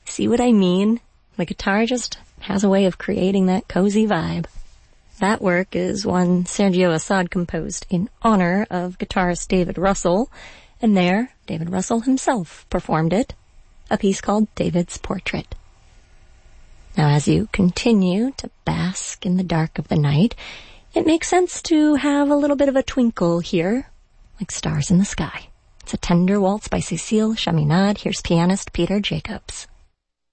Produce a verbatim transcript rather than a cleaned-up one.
See what I mean? The guitar just has a way of creating that cozy vibe. That work is one Sergio Assad composed in honor of guitarist David Russell, and there, David Russell himself performed it, a piece called David's Portrait. Now, as you continue to bask in the dark of the night, it makes sense to have a little bit of a twinkle here, like stars in the sky. It's a tender waltz by Cécile Chaminade. Here's pianist Peter Jacobs.